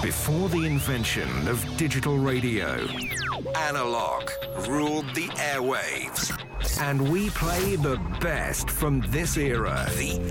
Before the invention of digital radio, analog ruled the airwaves. And we play the best from this era. The